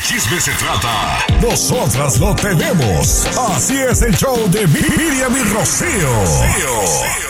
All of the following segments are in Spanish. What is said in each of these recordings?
chisme se trata, nosotras lo tenemos. Así es el show de Miriam y Rocío.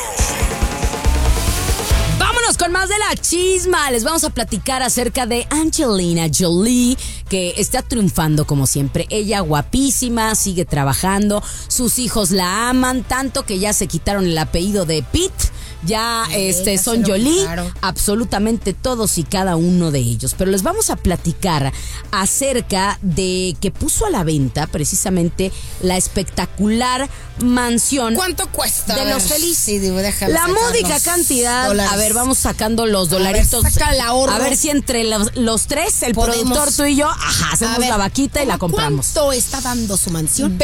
Vámonos con más de la chisma. Les vamos a platicar acerca de Angelina Jolie, que está triunfando como siempre. Ella guapísima, sigue trabajando. Sus hijos la aman tanto que ya se quitaron el apellido de Pitt. Ya son Jolie, absolutamente todos y cada uno de ellos. Pero les vamos a platicar acerca de que puso a la venta precisamente la espectacular mansión. ¿Cuánto cuesta? De los felices. Sí, digo, la módica cantidad. Dólares. A ver, vamos sacando los dolaritos. A ver si entre los tres, el productor, tú y yo, hacemos la vaquita y la compramos. ¿Cuánto está dando su mansión?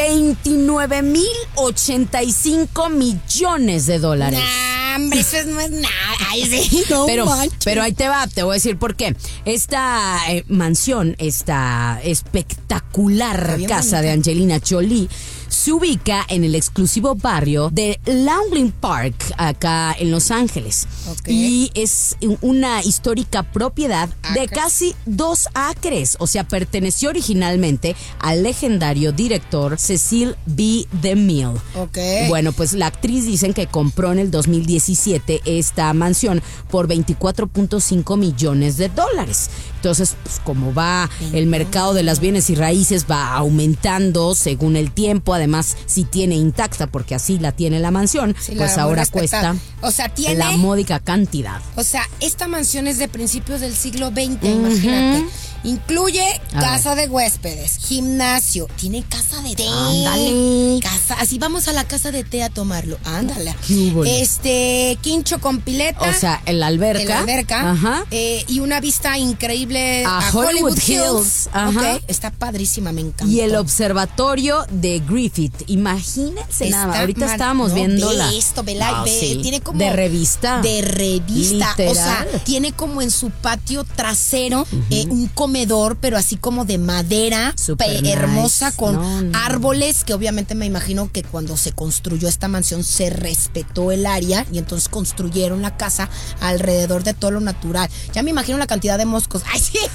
29,085 millones de dólares. Hombre, eso no es nada. Ay, sí, no pero ahí te va, te voy a decir por qué. Esta mansión, esta espectacular casa de Angelina Jolie, se ubica en el exclusivo barrio de Laughlin Park, acá en Los Ángeles. Y es una histórica propiedad de casi 2 acres. O sea, perteneció originalmente al legendario director Cecil B. DeMille. Bueno, pues la actriz dicen que compró en el 2017 esta mansión por $24.5 millones. Entonces, pues como va el mercado de las bienes y raíces, va aumentando según el tiempo. Además, si tiene intacta, porque así la tiene la mansión, pues ahora cuesta la módica cantidad. O sea, esta mansión es de principios del siglo XX, imagínate. Incluye casa de huéspedes, gimnasio, tiene casa de té. Ándale. Así vamos a la casa de té a tomarlo. Ándale. Quincho con pileta. O sea, la alberca. Y una vista increíble a Hollywood Hills. Está padrísima, me encanta. Y el observatorio de Griffith. Imagínense nada. Ahorita estábamos viéndola. Tiene como de revista. Literal. O sea, tiene como en su patio trasero un comedor, pero así como de madera, hermosa, con árboles, que obviamente me imagino que cuando se construyó esta mansión se respetó el área y entonces construyeron la casa alrededor de todo lo natural. Ya me imagino la cantidad de moscos. ¡Ay, sí!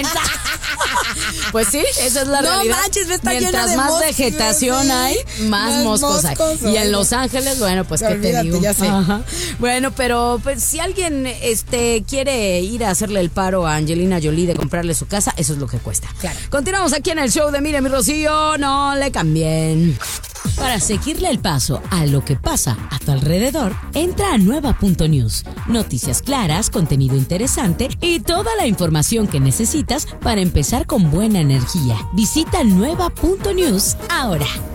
Pues sí, esa es la realidad. No manches, está Mientras llena de más moscos, vegetación hay, más moscos hay. Y en Los Ángeles, bueno, pues qué te digo. Ya sé. Bueno, pero pues si alguien quiere ir a hacerle el paro a Angelina Jolie de comprarle su casa, eso es lo que cuesta. Claro. Continuamos aquí en el show de Miriam y Rocío, no le cambien. Para seguirle el paso a lo que pasa a tu alrededor, entra a nueva.news. Noticias claras, contenido interesante y toda la información que necesitas para empezar con buena energía. Visita nueva.news ahora.